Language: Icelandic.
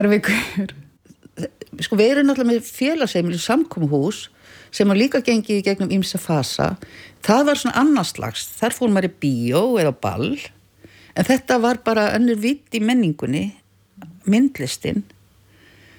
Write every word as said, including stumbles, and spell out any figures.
vikur. Sko við erum náttúrulega með félagsheimili samkomuhús sem har líka gengið í gegnum ýmsa fasa. Það var svona annars slags, þar fór maður í bíó eða ball, en þetta var bara önnur vitt í menningunni, myndlistin.